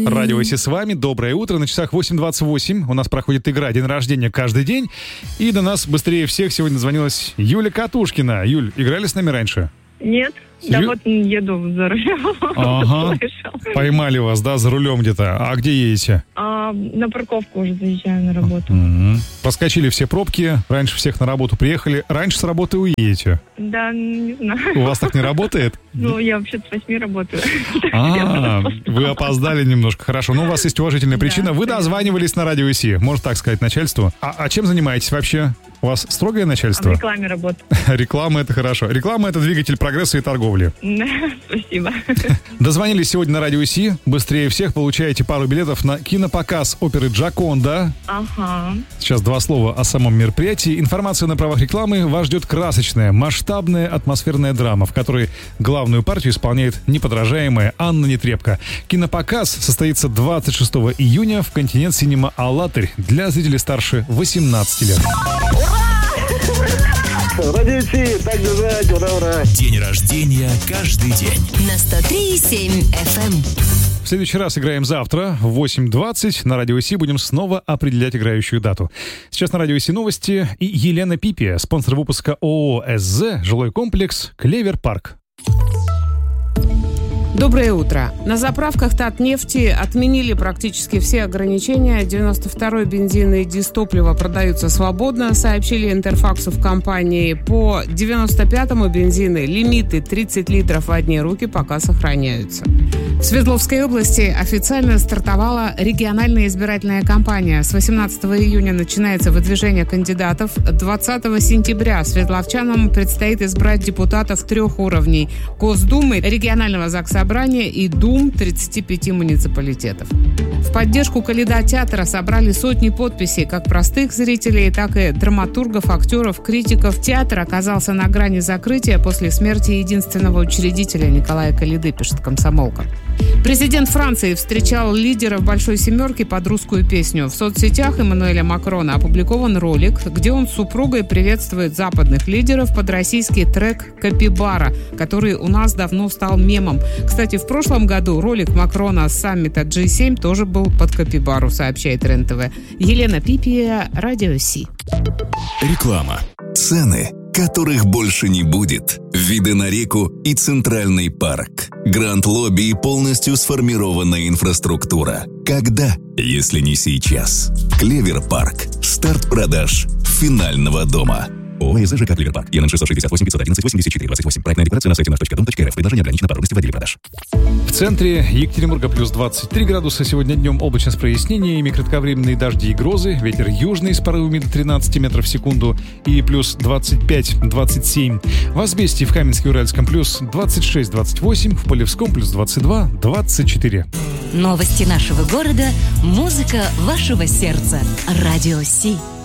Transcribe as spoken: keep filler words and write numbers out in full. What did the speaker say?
Радио Си с вами. Доброе утро. На часах восемь двадцать восемь. У нас проходит игра «День рождения каждый день». И до нас быстрее всех сегодня дозвонилась Юля Катушкина. Юль, играли с нами раньше? Нет. Да Ю... вот еду за рулем. Ага. Поймали вас, да, за рулем где-то. А где едете? А, на парковку уже заезжаю на работу. Угу. Проскочили все пробки. Раньше всех на работу приехали. Раньше с работы уедете? Да, не знаю. У вас так не работает? Ну, я вообще с восьми работаю. А, вы опоздали немножко. Хорошо. Ну, у вас есть уважительная причина. Вы дозванивались на Радио Си. Можно так сказать, начальству. А, а чем занимаетесь вообще? У вас строгое начальство? А в рекламе работаю. Реклама — это хорошо. Реклама — это двигатель прогресса и торговли. Спасибо. Дозвонились сегодня на Радио Си. Быстрее всех получаете пару билетов на кинопоказ оперы «Джаконда». Ага. Сейчас два слова о самом мероприятии. Информация на правах рекламы. Вас ждет красочная, масштабная атмосферная драма, в которой главную партию исполняет неподражаемая Анна Нетребко. Кинопоказ состоится двадцать шестого июня в «Континент Синема Алатырь» для зрителей старше восемнадцати лет. Радио Си, так держать, ура, ура. День рождения каждый день. На сто три и семь эф эм. В следующий раз играем завтра в восемь двадцать. На Радио Си будем снова определять играющую дату. Сейчас на Радио Си новости и Елена Пипия, спонсор выпуска ООО СЗ, жилой комплекс «Клевер Парк». Доброе утро. На заправках Татнефти отменили практически все ограничения. девяносто второй бензин и дизтопливо продаются свободно, сообщили Интерфаксу в компании. По девяносто пятому бензины лимиты тридцать литров в одни руки пока сохраняются. В Свердловской области официально стартовала региональная избирательная кампания. С восемнадцатого июня начинается выдвижение кандидатов. двадцатого сентября свердловчанам предстоит избрать депутатов трех уровней: Госдумы, регионального заксобрания и дум тридцати пяти муниципалитетов. В поддержку Коляда театра собрали сотни подписей как простых зрителей, так и драматургов, актеров, критиков. Театр оказался на грани закрытия после смерти единственного учредителя Николая Коляды, пишет «Комсомолка». Президент Франции встречал лидеров «Большой семерки» под русскую песню. В соцсетях Эммануэля Макрона опубликован ролик, где он с супругой приветствует западных лидеров под российский трек «Капибара», который у нас давно стал мемом. Кстати, в прошлом году ролик Макрона с саммита джи семь тоже был под «Капибару», сообщает РЕН-ТВ. Елена Пипия, Радио Си. Реклама. Цены, которых больше не будет. Виды на реку и Центральный парк. Гранд-лобби и полностью сформированная инфраструктура. Когда, если не сейчас? Клевер Парк. Старт продаж финального дома. ООО СЗ ЖК «Клевер Парк». ЕН шестьсот шестьдесят восемь пятьсот одиннадцать восемьдесят четыре двадцать восемь. Проектная декларация на сайте наш точка дом точка эр эф. Предложение ограничено по трудности в отделе продаж. В центре Екатеринбурга плюс двадцать три градуса. Сегодня днем облачно с прояснениями, кратковременные дожди и грозы. Ветер южный с порывами до тринадцати метров в секунду. И плюс двадцать пять двадцать семь. В Асбесте и в Каменске-Уральском плюс двадцать шесть двадцать восемь. В Полевском плюс двадцать два двадцать четыре. Новости нашего города. Музыка вашего сердца. Радио Си.